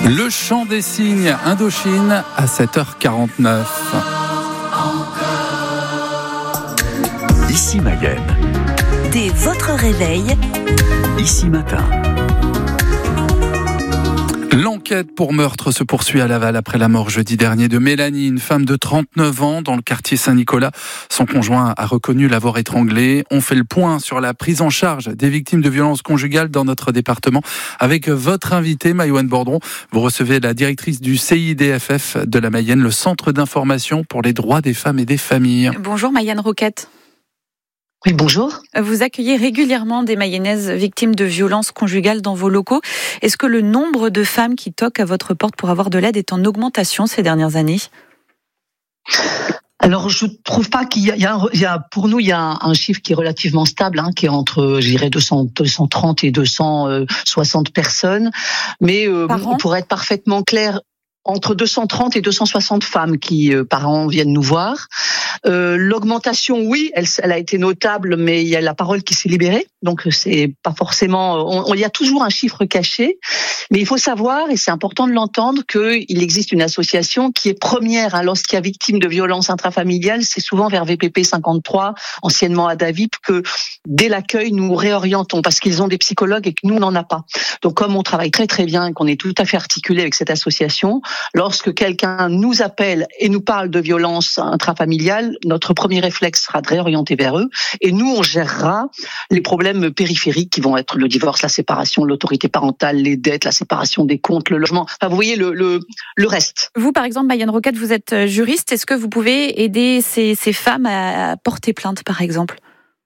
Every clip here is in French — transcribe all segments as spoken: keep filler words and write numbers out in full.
Le chant des cygnes, Indochine, à sept heures quarante-neuf. Ici Mayenne. Dès votre réveil, Ici Matin. L'enquête pour meurtre se poursuit à Laval après la mort jeudi dernier de Mélanie, une femme de trente-neuf ans dans le quartier Saint-Nicolas. Son conjoint a reconnu l'avoir étranglée. On fait le point sur la prise en charge des victimes de violences conjugales dans notre département avec votre invité, Maïwenn Bordron. Vous recevez la directrice du C I D F F de la Mayenne, le Centre d'information pour les droits des femmes et des familles. Bonjour Maïane Roquette. Oui, bonjour. Vous accueillez régulièrement des Mayennaises victimes de violences conjugales dans vos locaux. Est-ce que le nombre de femmes qui toquent à votre porte pour avoir de l'aide est en augmentation ces dernières années ? Alors, je trouve pas qu'il y a, il y a, un, il y a pour nous, il y a un, un chiffre qui est relativement stable, hein, qui est entre, je dirais, deux cents, deux cent trente et deux cent soixante personnes. Mais euh, pour être parfaitement clair, entre deux cent trente et deux cent soixante femmes qui, euh, par an, viennent nous voir. Euh, l'augmentation, oui, elle, elle a été notable, mais il y a la parole qui s'est libérée. Donc, c'est pas forcément... On, on, il y a toujours un chiffre caché. Mais il faut savoir, et c'est important de l'entendre, qu'il existe une association qui est première, hein, lorsqu'il y a victime de violences intrafamiliales. C'est souvent vers V P P cinquante-trois, anciennement Adavip, que dès l'accueil, nous réorientons, parce qu'ils ont des psychologues et que nous, on n'en a pas. Donc, comme on travaille très très bien et qu'on est tout à fait articulé avec cette association, lorsque quelqu'un nous appelle et nous parle de violences intrafamiliales, notre premier réflexe sera de réorienter vers eux. Et nous, on gérera les problèmes périphériques qui vont être le divorce, la séparation, l'autorité parentale, les dettes, la séparation des comptes, le logement. Enfin, vous voyez le, le, le reste. Vous, par exemple, Maïwenn Roquette, vous êtes juriste. Est-ce que vous pouvez aider ces, ces femmes à porter plainte, par exemple ?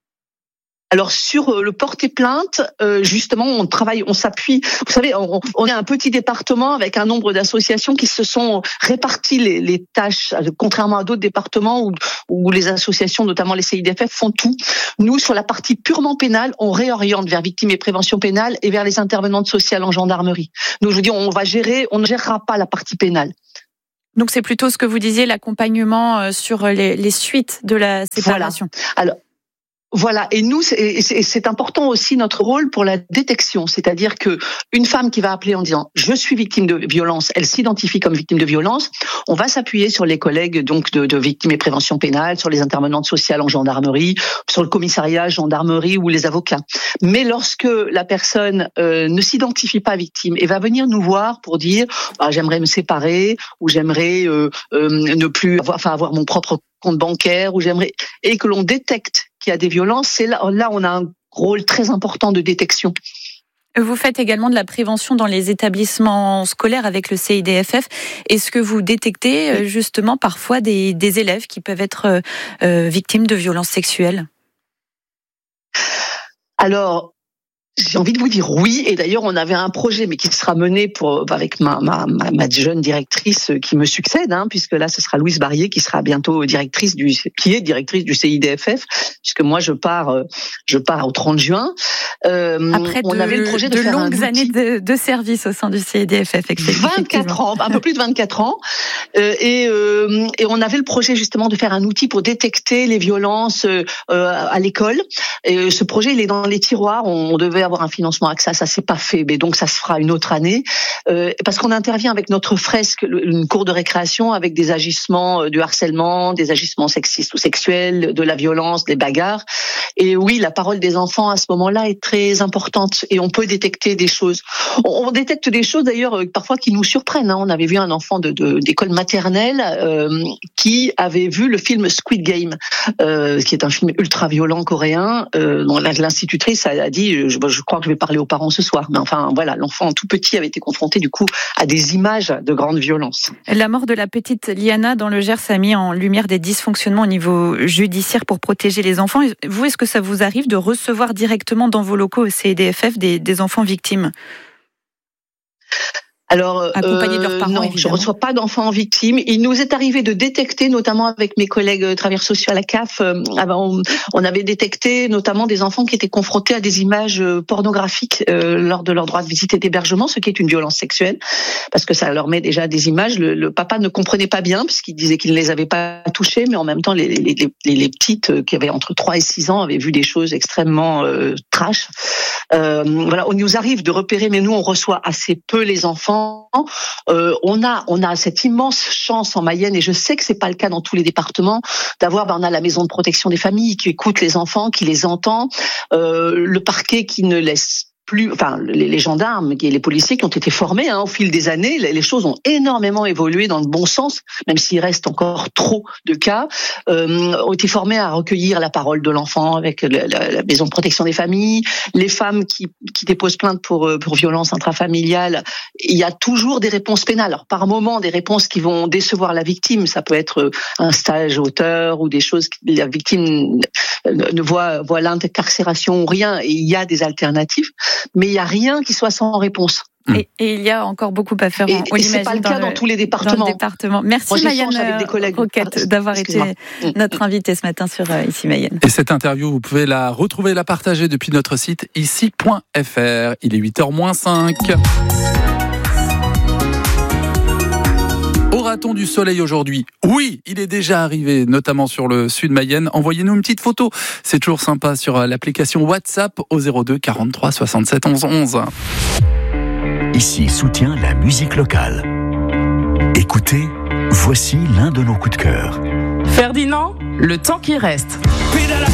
Alors sur le porter plainte, euh, justement, on travaille, on s'appuie. Vous savez, on, on est un petit département avec un nombre d'associations qui se sont réparties les, les tâches, contrairement à d'autres départements où, où les associations, notamment les C I D F F, font tout. Nous, sur la partie purement pénale, on réoriente vers victimes et prévention pénale et vers les intervenantes sociales en gendarmerie. Donc, je veux dire, on va gérer, on ne gérera pas la partie pénale. Donc, c'est plutôt ce que vous disiez, l'accompagnement sur les, les suites de la séparation. Voilà. Alors. Voilà, et nous, c'est, c'est important aussi notre rôle pour la détection, c'est-à-dire que une femme qui va appeler en disant je suis victime de violence, elle s'identifie comme victime de violence, on va s'appuyer sur les collègues donc de, de victimes et prévention pénale, sur les intervenantes sociales en gendarmerie, sur le commissariat, gendarmerie ou les avocats. Mais lorsque la personne euh, ne s'identifie pas victime et va venir nous voir pour dire ah, j'aimerais me séparer ou j'aimerais euh, euh, ne plus avoir, enfin avoir mon propre compte bancaire ou j'aimerais et que l'on détecte qu'il y a des violences, c'est là, là on a un rôle très important de détection. Vous faites également de la prévention dans les établissements scolaires avec le C I D F F. Est-ce que vous détectez justement parfois des, des élèves qui peuvent être euh, victimes de violences sexuelles ? Alors, j'ai envie de vous dire oui, et d'ailleurs on avait un projet, mais qui sera mené pour avec ma ma ma, ma jeune directrice qui me succède, hein, puisque là ce sera Louise Barrier qui sera bientôt directrice du qui est directrice du C I D F F, puisque moi je pars je pars au trente juin. Euh, Après on de, avait le projet de, de faire longues un années de, de service au sein du C I D F F, vingt-quatre ans, un peu plus de vingt-quatre ans, euh, et euh, et on avait le projet justement de faire un outil pour détecter les violences euh, à l'école. Et ce projet il est dans les tiroirs, on devait avoir un financement A C S A, ça s'est pas fait, mais donc ça se fera une autre année, euh, parce qu'on intervient avec notre fresque, une cour de récréation, avec des agissements de harcèlement, des agissements sexistes ou sexuels, de la violence, des bagarres. Et oui, la parole des enfants à ce moment-là est très importante et on peut détecter des choses. On, on détecte des choses d'ailleurs parfois qui nous surprennent. Hein. On avait vu un enfant de, de, d'école maternelle euh, qui avait vu le film Squid Game, euh, qui est un film ultra violent coréen. Euh, dont l'institutrice a, a dit, je, je crois que je vais parler aux parents ce soir. Mais enfin, voilà, l'enfant tout petit avait été confronté du coup à des images de grande violence. La mort de la petite Liana dans le Gers a mis en lumière des dysfonctionnements au niveau judiciaire pour protéger les enfants. Vous, est-ce que ça vous arrive de recevoir directement dans vos locaux au C I D F F des, des enfants victimes ? Alors, accompagnés de leurs parents, non, évidemment. Je ne reçois pas d'enfants victimes. Il nous est arrivé de détecter, notamment avec mes collègues travailleurs sociaux à la C A F, euh, on, on avait détecté notamment des enfants qui étaient confrontés à des images pornographiques euh, lors de leur droit de visite et d'hébergement, ce qui est une violence sexuelle, parce que ça leur met déjà des images. Le, le papa ne comprenait pas bien, puisqu'il disait qu'il ne les avait pas touchées, mais en même temps, les, les, les, les petites qui avaient entre trois et six ans avaient vu des choses extrêmement euh, trash. Euh, voilà, on nous arrive de repérer, mais nous, on reçoit assez peu les enfants. département. Euh, on a on a cette immense chance en Mayenne, et je sais que c'est pas le cas dans tous les départements, d'avoir ben, on a la maison de protection des familles qui écoute les enfants, qui les entend, euh, le parquet qui ne laisse plus, enfin les, les gendarmes et les policiers qui ont été formés hein, au fil des années, les, les choses ont énormément évolué dans le bon sens, même s'il reste encore trop de cas, euh, ont été formés à recueillir la parole de l'enfant avec la, la, la maison de protection des familles, les femmes qui, qui déposent plainte pour pour violence intrafamiliale. Il y a toujours des réponses pénales. Alors par moment des réponses qui vont décevoir la victime, ça peut être un stage auteur ou des choses que la victime ne voit voit l'incarcération ou rien, et il y a des alternatives. Mais il n'y a rien qui soit sans réponse. Et, et il y a encore beaucoup à faire. Et, on et c'est pas le cas dans, dans le, tous les départements. Dans le département. Merci Moi, Maïenne Roquette d'avoir été notre invitée ce matin sur euh, Ici Mayenne. Et cette interview, vous pouvez la retrouver, la partager depuis notre site ici point f r. Il est huit heures moins cinq. Aura-t-on du soleil aujourd'hui ? Oui, il est déjà arrivé, notamment sur le sud Mayenne. Envoyez-nous une petite photo. C'est toujours sympa sur l'application WhatsApp au zéro deux quarante-trois soixante-sept onze onze. Ici soutient la musique locale. Écoutez, voici l'un de nos coups de cœur. Ferdinand, le temps qui reste.